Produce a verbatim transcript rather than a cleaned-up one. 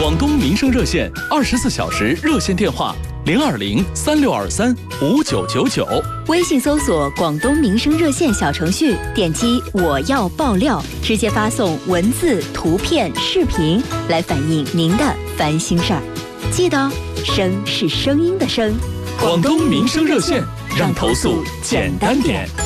广东民生热线二十四小时热线电话零二零三六二三五九九九， 微信搜索广东民生热线小程序，点击我要爆料，直接发送文字、图片、视频来反映您的烦心事儿。记得，声是声音的声。 广东民生热线，让投诉简单点。